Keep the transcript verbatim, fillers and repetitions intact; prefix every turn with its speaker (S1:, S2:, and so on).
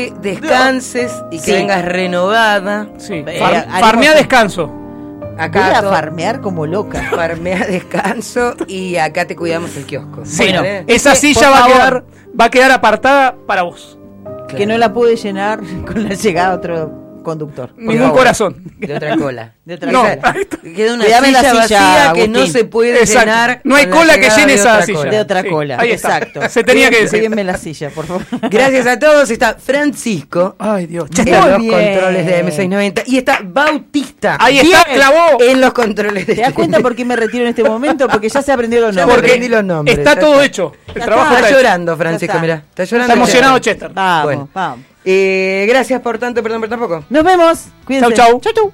S1: descanses y que
S2: Sí.
S1: vengas renovada.
S2: Sí.
S3: Eh,
S2: Far-
S3: haremos-
S2: farmea descanso.
S1: Acá
S3: Voy a
S1: todo-
S3: farmear como loca.
S1: farmea descanso y acá te cuidamos el kiosco.
S2: Sí,
S3: Bueno,
S1: ¿Vale?
S2: esa
S3: es que,
S2: silla
S3: por
S2: va a
S3: favor.
S2: quedar, va a quedar apartada para vos.
S3: Que no la pude llenar con la llegada de otro conductor.
S2: Ningún
S1: favor.
S2: corazón.
S1: De otra cola.
S3: De otra
S2: No.
S3: cola.
S1: Queda una
S3: Cuidame
S1: silla,
S3: la silla,
S1: vacía que no
S3: Agustín.
S1: se puede
S2: Exacto.
S1: llenar.
S2: No hay
S1: con la
S2: cola que
S1: llegada
S2: llene
S1: de
S2: esa
S1: otra
S2: silla.
S1: cola.
S3: De otra
S2: Sí,
S3: cola.
S2: ahí está.
S3: Exacto.
S2: Se tenía que decir.
S3: Cuídenme la silla, por favor.
S1: Gracias a todos. Está Francisco
S2: Ay, Dios.
S1: en
S3: Muy
S1: los
S3: bien.
S1: controles de M seiscientos noventa y está Bautista
S2: Ahí está,
S3: Bien.
S2: clavó.
S1: en los controles de
S3: ¿Te das cuenta por qué me retiro en este momento? Porque ya se aprendió los
S1: Ya me
S3: nombres.
S1: aprendí los nombres.
S2: Está
S1: ya
S2: todo
S1: está.
S2: hecho. El
S3: Ya
S2: trabajo
S3: está.
S1: Está
S2: está hecho.
S1: llorando, Francisco,
S3: Ya está.
S1: mirá. Está llorando.
S2: Está emocionado
S1: Chester.
S2: Chester.
S3: Vamos,
S1: Bueno.
S3: vamos.
S1: Eh, gracias por tanto, perdón por tampoco.
S3: Nos vemos. Cuídense.
S2: Chau, chau.
S3: Chau, chau.